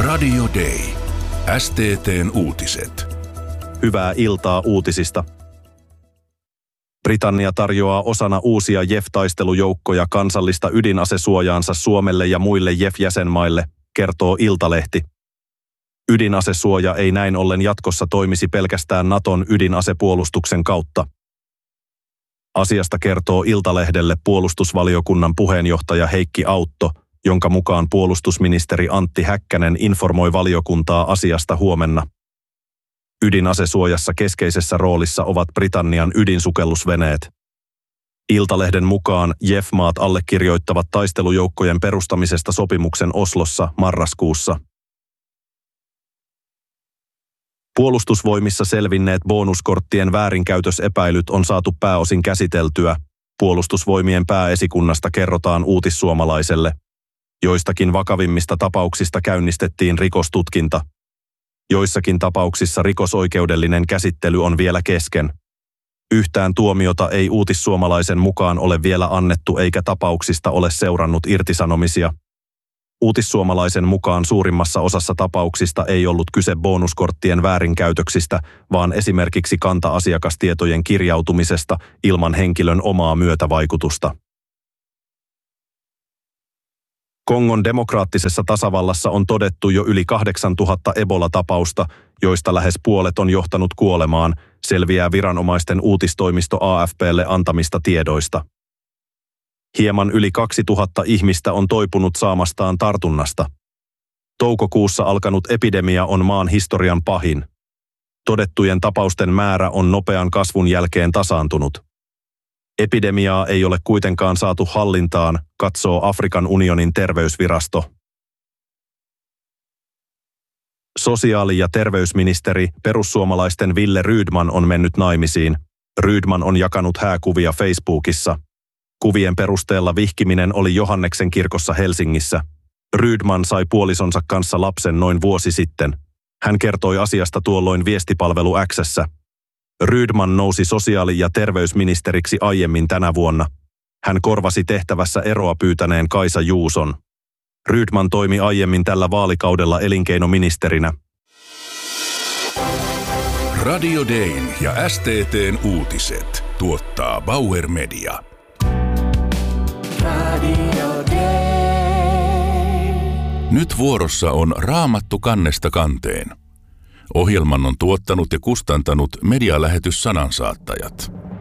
Radio Day. STT:n uutiset. Hyvää iltaa uutisista. Britannia tarjoaa osana uusia JEF-taistelujoukkoja kansallista ydinasesuojaansa Suomelle ja muille JEF-jäsenmaille, kertoo Iltalehti. Ydinasesuoja ei näin ollen jatkossa toimisi pelkästään Naton ydinasepuolustuksen kautta. Asiasta kertoo Iltalehdelle puolustusvaliokunnan puheenjohtaja Heikki Autto, jonka mukaan puolustusministeri Antti Häkkänen informoi valiokuntaa asiasta huomenna. Ydinasesuojassa keskeisessä roolissa ovat Britannian ydinsukellusveneet. Iltalehden mukaan JEF-maat allekirjoittavat taistelujoukkojen perustamisesta sopimuksen Oslossa marraskuussa. Puolustusvoimissa selvinneet bonuskorttien väärinkäytösepäilyt on saatu pääosin käsiteltyä. Puolustusvoimien pääesikunnasta kerrotaan Uutissuomalaiselle. Joistakin vakavimmista tapauksista käynnistettiin rikostutkinta. Joissakin tapauksissa rikosoikeudellinen käsittely on vielä kesken. Yhtään tuomiota ei Uutissuomalaisen mukaan ole vielä annettu eikä tapauksista ole seurannut irtisanomisia. Uutissuomalaisen mukaan suurimmassa osassa tapauksista ei ollut kyse bonuskorttien väärinkäytöksistä, vaan esimerkiksi kanta-asiakastietojen kirjautumisesta ilman henkilön omaa myötävaikutusta. Kongon demokraattisessa tasavallassa on todettu jo yli 8000 Ebola-tapausta, joista lähes puolet on johtanut kuolemaan, selviää viranomaisten uutistoimisto AFP:lle antamista tiedoista. Hieman yli 2000 ihmistä on toipunut saamastaan tartunnasta. Toukokuussa alkanut epidemia on maan historian pahin. Todettujen tapausten määrä on nopean kasvun jälkeen tasaantunut. Epidemiaa ei ole kuitenkaan saatu hallintaan, katsoo Afrikan unionin terveysvirasto. Sosiaali- ja terveysministeri perussuomalaisten Wille Rydman on mennyt naimisiin. Rydman on jakanut hääkuvia Facebookissa. Kuvien perusteella vihkiminen oli Johanneksen kirkossa Helsingissä. Rydman sai puolisonsa kanssa lapsen noin vuosi sitten. Hän kertoi asiasta tuolloin viestipalvelu X:ssä. Rydman nousi sosiaali- ja terveysministeriksi aiemmin tänä vuonna. Hän korvasi tehtävässä eroa pyytäneen Kaisa Juuson. Rydman toimi aiemmin tällä vaalikaudella elinkeinoministerinä. Radio Dayn ja STT:n uutiset tuottaa Bauer Media. Radio Day. Nyt vuorossa on Raamattu kannesta kanteen. Ohjelman on tuottanut ja kustantanut medialähetys Sanansaattajat.